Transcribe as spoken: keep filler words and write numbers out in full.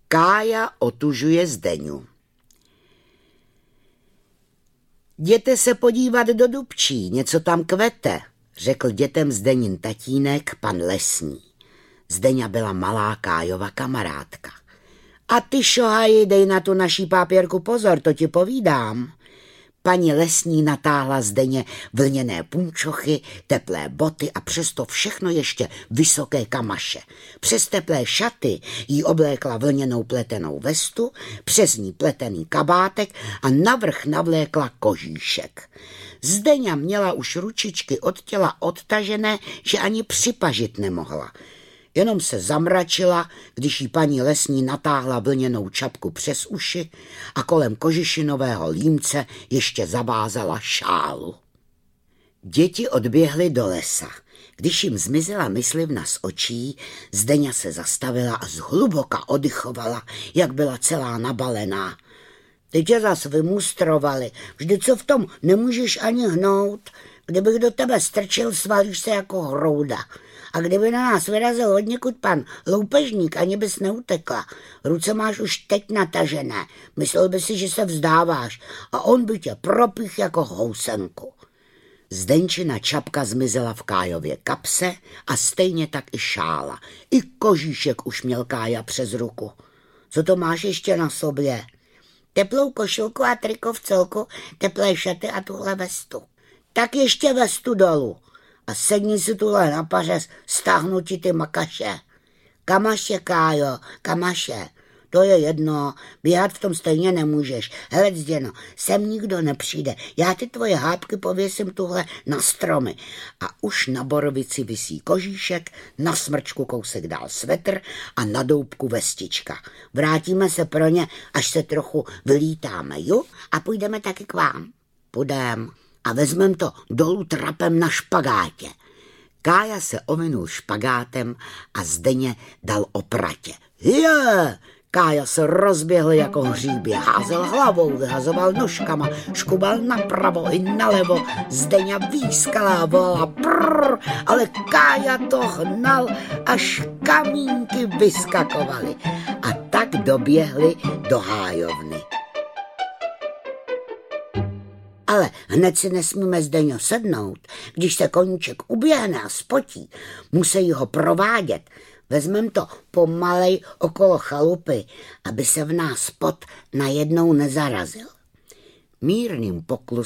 Kája otužuje Zdeňu. Jděte se podívat do Dubčí, něco tam kvete, řekl dětem Zdenin tatínek, pan Lesní. Zdeňa byla malá Kájova kamarádka. A ty, šohaji, dej na tu naší pápěrku pozor, to ti povídám. Paní Lesní natáhla Zdeně vlněné punčochy, teplé boty a přesto všechno ještě vysoké kamaše. Přes teplé šaty jí oblékla vlněnou pletenou vestu, přes ní pletený kabátek a navrch navlékla kožíšek. Zdeňa měla už ručičky od těla odtažené, že ani připažit nemohla. Jenom se zamračila, když jí paní Lesní natáhla vlněnou čapku přes uši a kolem kožišinového límce ještě zavázala šálu. Děti odběhly do lesa. Když jim zmizela myslivna z očí, Zdeňa se zastavila a zhluboka oddychovala, jak byla celá nabalená. Ty tě zas vymustrovali, vždyť co v tom nemůžeš ani hnout. Kdybych do tebe strčil, svalíš se jako hrouda. A kdyby na nás vyrazil odněkud pan loupežník, ani bys neutekla. Ruce máš už teď natažené. Myslel by si, že se vzdáváš a on by tě propích jako housenku. Zdenčina čapka zmizela v Kájově kapse a stejně tak i šála. I kožíšek už měl Kája přes ruku. Co to máš ještě na sobě? Teplou košilku a triko v celku, teplé šaty a tuhle vestu. Tak ještě vestu dolů. A sedni si tuhle na pařez, stáhnu ti ty makaše. Kamaše, Kájo, kamaše. To je jedno, běhat v tom stejně nemůžeš. Hele, Zděno, sem nikdo nepřijde. Já ty tvoje hápky pověsím tuhle na stromy. A už na borovici visí kožíšek, na smrčku kousek dál svetr a na doubku vestička. Vrátíme se pro ně, až se trochu vylítáme, jo? A půjdeme taky k vám. Půjdem. A vezmem to dolů trapem na špagátě. Kája se ovinul špagátem a Zdeně dal opratě. Je! Kája se rozběhl jako hříbě, házel hlavou, vyhazoval nožkama, škubal napravo i nalevo. Zdeňa výskalá volala prrr, ale Kája to hnal, až kamínky vyskakovaly. A tak doběhli do hájovny. Ale hned si nesmíme, Zdeňo, sednout. Když se koníček uběhne a spotí, musí ho provádět. Vezmem to pomalej okolo chalupy, aby se v nás pot najednou nezarazil. Mírným poklusem